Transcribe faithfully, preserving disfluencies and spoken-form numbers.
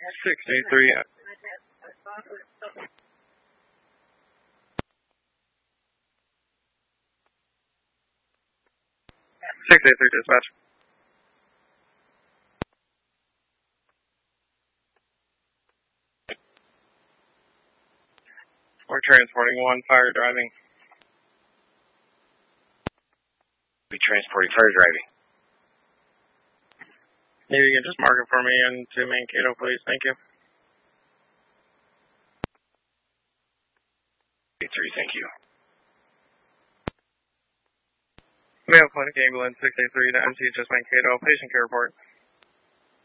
six eight three. six eight three dispatch. We're transporting one fire driving. Be transporting fire driving. Yeah, you can just mark it for me into Mankato, please. Thank you. eight three, thank you. We have clinic ambulance six eight three to M C H S Mankato. Patient care report.